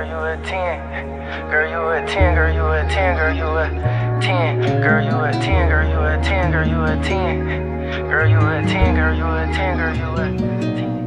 girl, you a 10. Girl, you a 10, girl, you a 10, girl, you a 10. Girl, you a 10, girl, you a 10, girl, you a 10. Girl, you a 10, girl, you a 10, girl, you a 10.